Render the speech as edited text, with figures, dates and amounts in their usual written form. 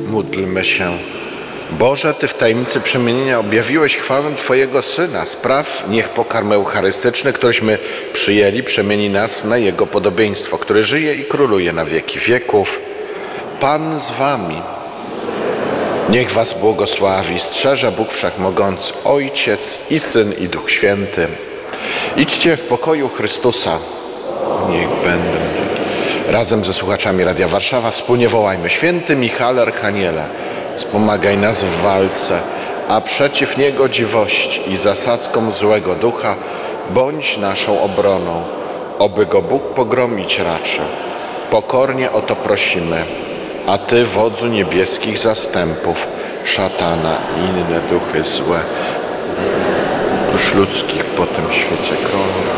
Módlmy się. Boże, Ty w tajemnicy przemienienia objawiłeś chwałę Twojego Syna. Spraw, niech pokarm eucharystyczny, któryśmy przyjęli, przemieni nas na Jego podobieństwo, który żyje i króluje na wieki wieków. Pan z Wami. Niech Was błogosławi, strzeże Bóg Wszechmogący, Ojciec i Syn i Duch Święty. Idźcie w pokoju Chrystusa. Niech będą. Razem ze słuchaczami Radia Warszawa wspólnie wołajmy: Święty Michale Archaniele, wspomagaj nas w walce, a przeciw niegodziwości i zasadzkom złego ducha bądź naszą obroną, oby go Bóg pogromić raczył. Pokornie o to prosimy, a Ty, wodzu niebieskich zastępów, szatana i inne duchy złe, dusz ludzkich po tym świecie krążą.